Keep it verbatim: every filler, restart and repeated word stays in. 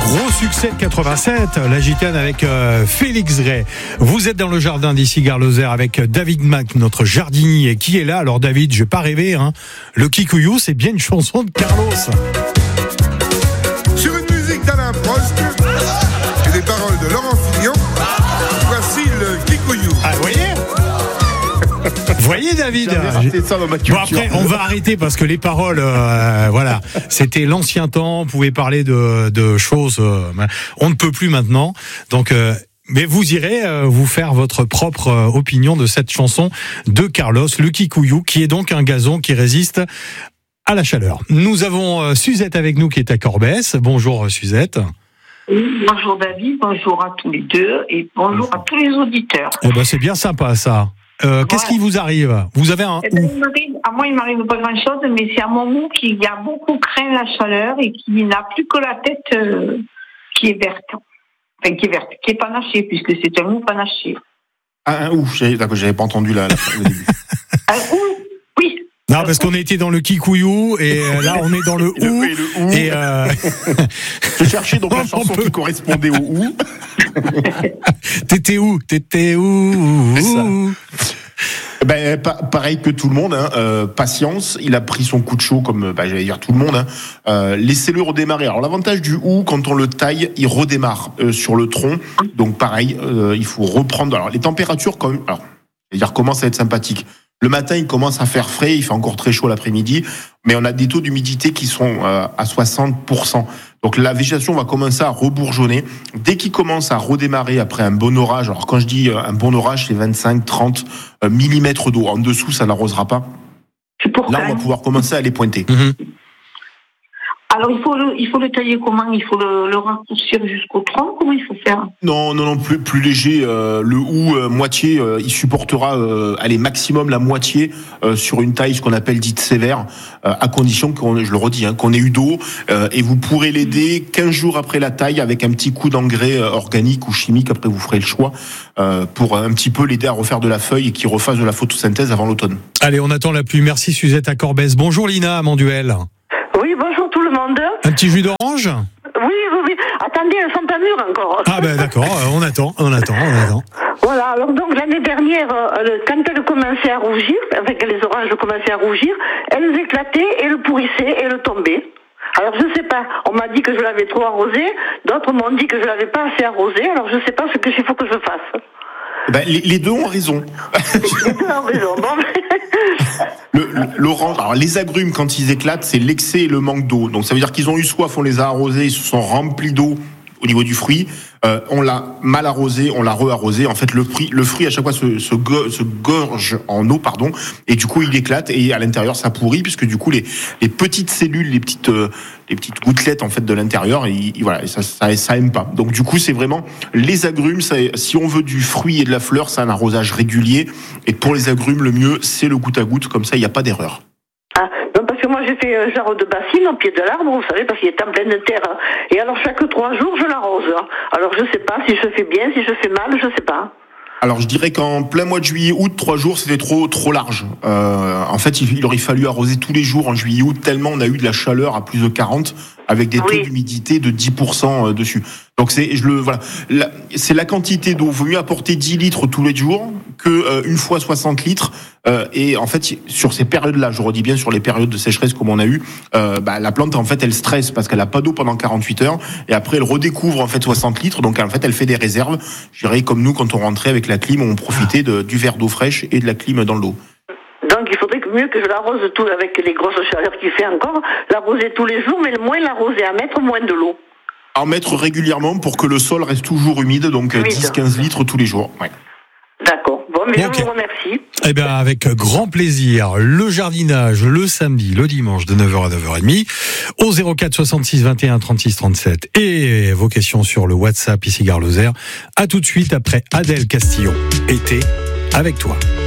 Gros succès de quatre-vingt-sept, la gitane avec euh, Félix Gray. Vous êtes dans le jardin d'Ici-Gare-Lozère avec David Mac, notre jardinier, qui est là. Alors David, je vais pas rêver, hein. Le Kikuyu, c'est bien une chanson de Carlos. Sur une musique d'Alain Prost et des paroles de Laurent Fignon, voici le Kikuyu. Ah, vous voyez Vous voyez David, raté ça dans ma culture. Bon après on va arrêter parce que les paroles, euh, voilà, c'était l'ancien temps. On pouvait parler de, de choses, euh, on ne peut plus maintenant. Donc, euh, mais vous irez euh, vous faire votre propre euh, opinion de cette chanson de Carlos, le Kikuyu, qui est donc un gazon qui résiste à la chaleur. Nous avons euh, Suzette avec nous qui est à Corbès. Bonjour Suzette. Oui, bonjour David, bonjour à tous les deux et bonjour à tous les auditeurs. Eh ben c'est bien sympa ça. Euh, qu'est-ce Ouais. qui vous arrive ? Vous avez un Eh ben, il m'arrive- à moi, il m'arrive pas grand-chose, mais c'est à mon mou qui a beaucoup craint la chaleur et qui n'a plus que la tête euh, qui est verte. Enfin, qui est verte, qui est panachée, puisque c'est un mou panaché. Ah, un ou, j'avais, d'accord, j'avais pas entendu là, là au début. Un ou, oui. Non, parce qu'on était dans le Kikuyu et euh, là on est dans le Et le- ou. et le ou. Et euh... Je cherchais donc la On chanson peut- qui correspondait au ou. T'étais où T'étais où C'est ça. Ben, pa- pareil que tout le monde, hein, euh, patience, il a pris son coup de chaud comme bah, j'allais dire tout le monde. Hein, euh, laissez-le redémarrer. Alors l'avantage du ou, quand on le taille, il redémarre euh, sur le tronc. Donc pareil, euh, il faut reprendre. Alors les températures, quand même, alors, je veux dire, commencent à être sympathiques. Le matin, il commence à faire frais, il fait encore très chaud l'après-midi, mais on a des taux d'humidité qui sont euh, à soixante pour cent. Donc la végétation va commencer à rebourgeonner. Dès qu'il commence à redémarrer après un bon orage, alors quand je dis euh, un bon orage, c'est vingt-cinq à trente euh, millimètres d'eau. En dessous, ça n'arrosera pas. C'est pour Là, ça. on va pouvoir commencer à les pointer. Mhm. Alors, il faut, le, il faut le tailler comment ? Il faut le, le raccourcir jusqu'au tronc ? Comment il faut faire ? Non, non, non, plus, plus léger. Euh, le ou euh, moitié, euh, il supportera, euh, allez, maximum la moitié euh, sur une taille, ce qu'on appelle dite sévère, euh, à condition qu'on, je le redis, hein, qu'on ait eu d'eau. Euh, et vous pourrez l'aider quinze jours après la taille avec un petit coup d'engrais euh, organique ou chimique. Après, vous ferez le choix euh, pour un petit peu l'aider à refaire de la feuille et qu'il refasse de la photosynthèse avant l'automne. Allez, on attend la pluie. Merci Suzette à Corbès. Bonjour Lina à Manduel. Oui, bonjour tout le monde. Un petit jus d'orange ? Oui, oui, oui. Attendez, elles sont pas mûres encore. Ah ben d'accord, euh, on attend, on attend, on attend. Voilà, alors donc l'année dernière, euh, le- quand elles commençaient à rougir, avec les oranges commençaient à rougir, elles éclataient et le pourrissaient et le tombaient. Alors je sais pas, on m'a dit que je l'avais trop arrosé, d'autres m'ont dit que je l'avais pas assez arrosé, alors je sais pas ce qu'il faut que je fasse. Ben, les, les deux ont raison. Les deux ont raison. Bon, Le, le- l'orange, alors les agrumes quand ils éclatent, c'est l'excès et le manque d'eau. Donc ça veut dire qu'ils ont eu soif, on les a arrosés, ils se sont remplis d'eau au niveau du fruit. Euh, on l'a mal arrosé, on l'a re-arrosé. En fait, le fruit, le fruit à chaque fois se, se, go- se gorge en eau, pardon, et du coup il éclate et à l'intérieur ça pourrit puisque du coup les, les petites cellules, les petites, euh, les petites gouttelettes en fait de l'intérieur, et, et voilà, et ça, ça, ça aime pas. Donc du coup c'est vraiment les agrumes. Ça, si on veut du fruit et de la fleur, c'est un arrosage régulier. Et pour les agrumes, le mieux c'est le goutte à goutte. Comme ça, il n'y a pas d'erreur. ah, non, parce que moi j'ai fait un genre de bassine au pied de l'arbre, vous savez, parce qu'il est en pleine terre. Et alors chaque trois jours, je l'arrose. Alors je sais pas si je fais bien, si je fais mal, je sais pas. Alors je dirais qu'en plein mois de juillet, août, trois jours, c'était trop trop large. Euh, en fait, il, il aurait fallu arroser tous les jours en juillet, août, tellement on a eu de la chaleur à plus de quarante, avec des taux Oui. d'humidité de dix pour cent dessus. Donc c'est je le voilà, la, c'est la quantité d'eau. Vaut mieux apporter dix litres tous les jours que euh, une fois soixante litres. Euh, et en fait, sur ces périodes-là, je redis bien sur les périodes de sécheresse comme on a eu, euh, bah, la plante en fait elle stresse parce qu'elle a pas d'eau pendant quarante-huit heures et après elle redécouvre en fait soixante litres. Donc en fait elle fait des réserves. Je dirais comme nous quand on rentrait avec la clim, on profitait de, du verre d'eau fraîche et de la clim dans l'eau. Donc il faudrait que mieux que je l'arrose tout avec les grosses chaleurs qu'il fait encore, l'arroser tous les jours, mais le moins l'arroser à mettre moins de l'eau. En mettre régulièrement pour que le sol reste toujours humide, donc Humide. dix à quinze litres tous les jours. Ouais. D'accord. Bon, mais Ok. je vous remercie. Eh bien, avec grand plaisir, le jardinage le samedi, le dimanche de neuf heures à neuf heures trente au zéro quatre soixante-six vingt et un trente-six trente-sept et vos questions sur le WhatsApp Ici-Gare-Lozère. À tout de suite après Adèle Castillon. Été avec toi.